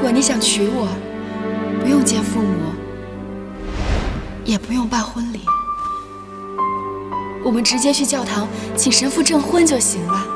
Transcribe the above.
果你想娶我，不用见父母，也不用办婚礼，我们直接去教堂请神父证婚就行了。